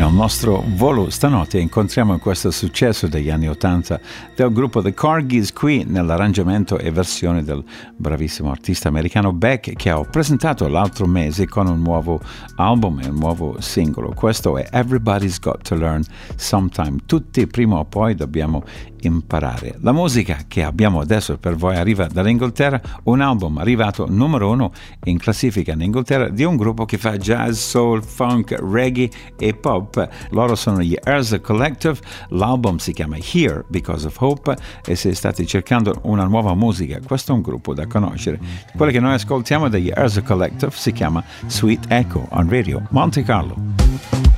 Nel nostro volo stanotte incontriamo questo successo degli anni '80 del gruppo The Corgis, qui nell'arrangiamento e versione del bravissimo artista americano Beck, che ho presentato l'altro mese con un nuovo album e un nuovo singolo. Questo è Everybody's Got to Learn Sometime. Tutti prima o poi dobbiamo imparare. La musica che abbiamo adesso per voi arriva dall'Inghilterra, un album arrivato numero 1 in classifica in Inghilterra di un gruppo che fa jazz, soul, funk, reggae e pop. Loro sono gli Urza Collective, l'album si chiama Here Because of Hope, e se state cercando una nuova musica, questo è un gruppo da conoscere. Quello che noi ascoltiamo dagli Urza Collective si chiama Sweet Echo on Radio Monte Carlo.